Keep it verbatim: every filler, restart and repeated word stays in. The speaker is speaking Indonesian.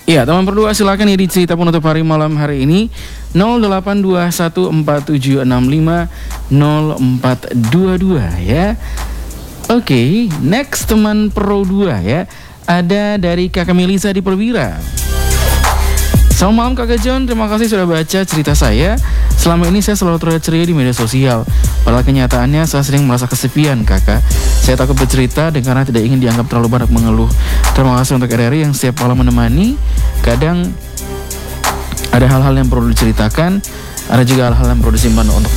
Ya, teman berdua silakan iri cerita penutup hari malam hari ini nol delapan dua satu empat tujuh enam lima nol empat dua dua ya. Oke, okay, next teman pro dua ya. Ada dari Kakak Melisa di Perwira. Selamat malam Kakak John, terima kasih sudah baca cerita saya. Selama ini saya selalu terlihat ceria di media sosial, padahal kenyataannya saya sering merasa kesepian kakak. Saya takut bercerita dan karena tidak ingin dianggap terlalu banyak mengeluh. Terima kasih untuk R R I yang setiap malam menemani. Kadang ada hal-hal yang perlu diceritakan, ada juga hal-hal yang perlu disimpan untuk